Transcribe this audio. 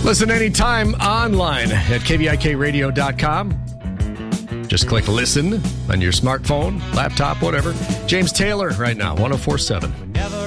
Listen anytime online at kvikradio.com. Just click listen on your smartphone, laptop, whatever. James Taylor right now, 104.7.